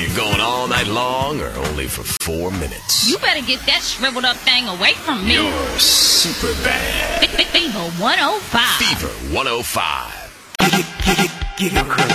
you going all night long or only for 4 minutes? You better get that shriveled up thing away from me. You're super bad. Fever 105. Fever 105.